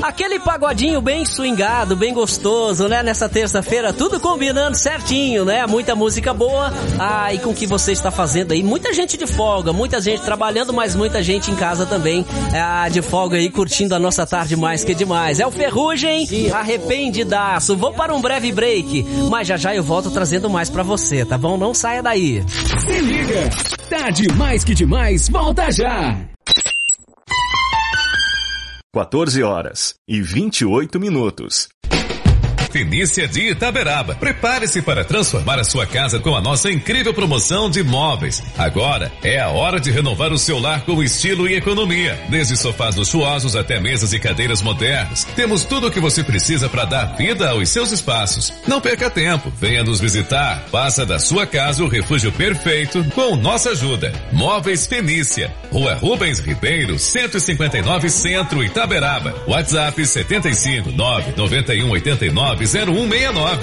Aquele pagodinho bem swingado, bem gostoso, né? Nessa terça-feira, tudo combinando certinho, né? Muita música boa. E com o que você está fazendo aí? Muita gente de folga, muita gente trabalhando, mas muita gente em casa também, de folga aí, curtindo a nossa tarde mais que demais. É o Ferrugem, arrependidaço. Vou para um breve break, mas já eu volto trazendo mais pra você, tá bom? Não saia daí. Se liga, tá demais que demais, volta já. 14h28. Fenícia de Itaberaba. Prepare-se para transformar a sua casa com a nossa incrível promoção de móveis. Agora é a hora de renovar o seu lar com estilo e economia. Desde sofás luxuosos até mesas e cadeiras modernas. Temos tudo o que você precisa para dar vida aos seus espaços. Não perca tempo. Venha nos visitar. Faça da sua casa o refúgio perfeito com nossa ajuda. Móveis Fenícia. Rua Rubens Ribeiro, 159 Centro, Itaberaba. WhatsApp 75991890169.